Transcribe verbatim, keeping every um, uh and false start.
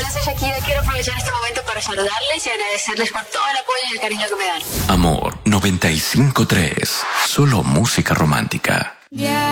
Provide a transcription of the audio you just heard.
soy Shakira. Quiero aprovechar este momento para saludarles y agradecerles por todo el apoyo y el cariño que me dan. Amor noventa y cinco tres. Solo música romántica. Yeah.